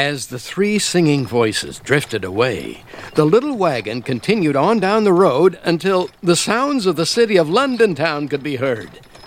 As the three singing voices drifted away, the little wagon continued on down the road until the sounds of the city of London town could be heard.